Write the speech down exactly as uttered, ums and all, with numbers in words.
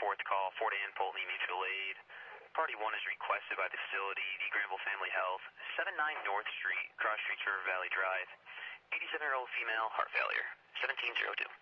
fourth call, Fort Ann Polteny Mutual Aid. Party one is requested by the facility, the Granville Family Health, seventy-nine North Street, Cross Street, River Valley Drive. eighty-seven-year-old female, heart failure, seventeen oh two.